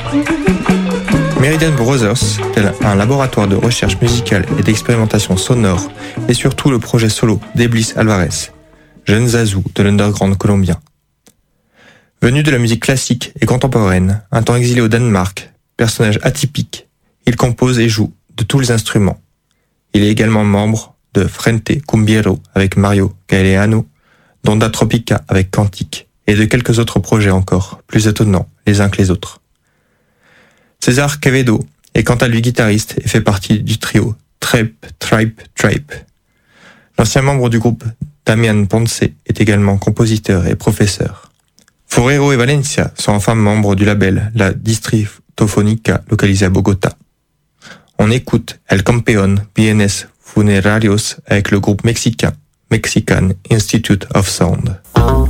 Meridian Brothers, tel un laboratoire de recherche musicale et d'expérimentation sonore, et surtout le projet solo d'Eblis Alvarez, jeune Zazu de l'underground colombien. Venu de la musique classique et contemporaine, un temps exilé au Danemark, personnage atypique, il compose et joue de tous les instruments. Il est également membre de Frente Cumbiero avec Mario Galeano, d'Onda Tropica avec Quantique, et de quelques autres projets encore, plus étonnants les uns que les autres. César Quevedo est quant à lui guitariste et fait partie du trio Tripe. L'ancien membre du groupe Damian Ponce est également compositeur et professeur. Forero et Valencia sont enfin membres du label La Distritofonica localisé à Bogota. On écoute El Campeón Bienes Funerarios avec le groupe mexicain Mexican Institute of Sound.